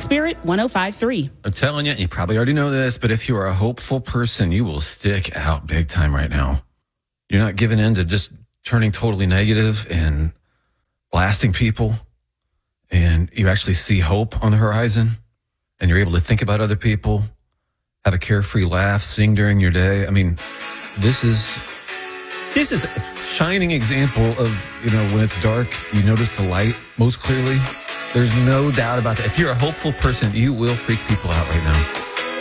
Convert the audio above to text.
Spirit 105.3. I'm telling you, you probably already know this, but if you are a hopeful person, you will stick out big time right now. You're not giving in to just turning totally negative and blasting people, and you actually see hope on the horizon, and you're able to think about other people, have a carefree laugh, sing during your day. I mean, this is a shining example of, when it's dark, you notice the light most clearly. There's no doubt about that. If you're a hopeful person, you will freak people out right now.